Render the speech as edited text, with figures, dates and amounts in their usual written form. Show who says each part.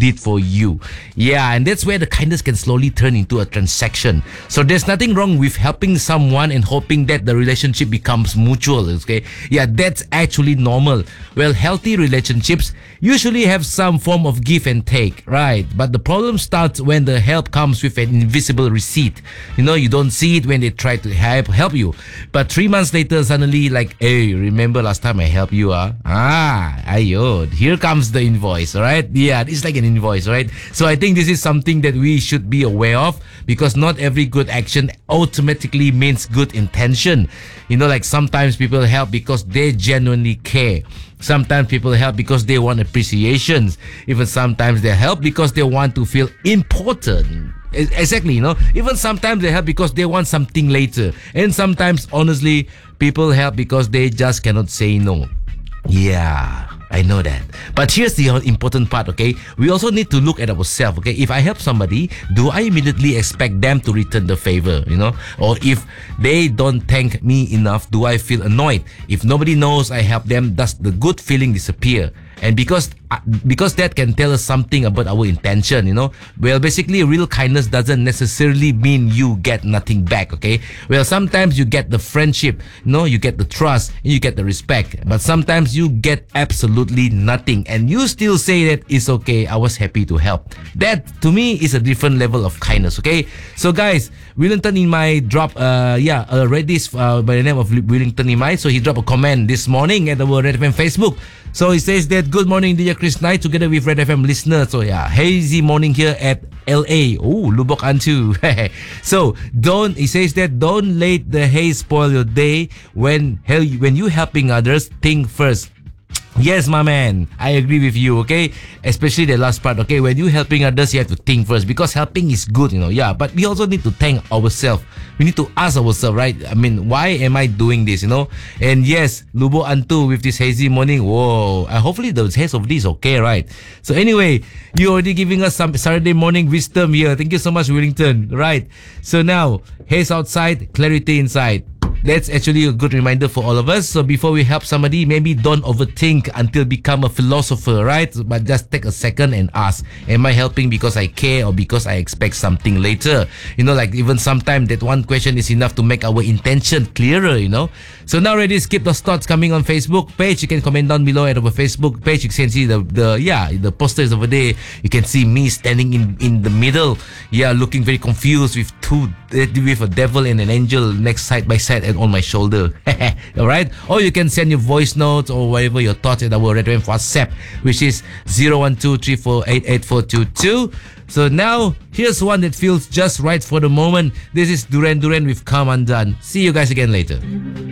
Speaker 1: did for you. Yeah, and that's where the kindness can slowly turn into a transaction. So there's nothing wrong with helping someone and hoping that the relationship becomes mutual, okay? Yeah, that's actually normal. Well, healthy relationships usually have some form of give and take, right? But the problem starts when the help comes with an invisible receipt. You know, you don't see it when they try to help you. But 3 months later, suddenly like, hey, remember last time I helped you, ayo, here comes the invoice, right? Yeah, it's like an invoice, right? So I think this is something that we should be aware of, because not every good action automatically means good intention. You know, like sometimes people help because they genuinely care. Sometimes people help because they want appreciations. Even sometimes they help because they want to feel important. Exactly, you know. Even sometimes they help because they want something later. And sometimes, honestly, people help because they just cannot say no. Yeah, I know that. But here's the important part, okay? We also need to look at ourselves, okay? If I help somebody, do I immediately expect them to return the favor, you know? Or if they don't thank me enough, do I feel annoyed? If nobody knows I help them, does the good feeling disappear? And because that can tell us something about our intention, you know. Well, basically, real kindness doesn't necessarily mean you get nothing back, okay? Well, sometimes you get the friendship, you know, you get the trust, and you get the respect. But sometimes you get absolutely nothing, and you still say that it's okay, I was happy to help. That, to me, is a different level of kindness, okay? So, guys, Wellington Imai dropped, a Redis by the name of Wellington Imai. So he dropped a comment this morning at our Red FM Facebook. So he says that, good morning, dear Chris Knight, together with Red FM listeners. So yeah, hazy morning here at LA. Oh, Lubok Antu. So he says that don't let the haze spoil your day. When you helping others, think first. Yes, my man, I agree with you, okay? Especially the last part, okay? When you helping others, you have to think first, because helping is good, you know, yeah, but we also need to thank ourselves. We need to ask ourselves, right? I mean, why am I doing this, you know? And yes, Lubo Antu with this hazy morning, whoa, hopefully the haze of this is okay, right? So anyway, you're already giving us some Saturday morning wisdom here. Thank you so much, Wellington, right? So now, haze outside, clarity inside. That's actually a good reminder for all of us. So before we help somebody, maybe don't overthink until become a philosopher, right? But just take a second and ask, am I helping because I care or because I expect something later? You know, like even sometimes that one question is enough to make our intention clearer, you know. So now ready to skip those thoughts coming on Facebook page. You can comment down below at our Facebook page. You can see the posters over there. You can see me standing in the middle, looking very confused with a devil and an angel next side by side and on my shoulder. Alright? Or you can send your voice notes or whatever your thoughts at our Red FM WhatsApp, which is 01234888422. So now, here's one that feels just right for the moment. This is Duran Duran with Come Undone. See you guys again later.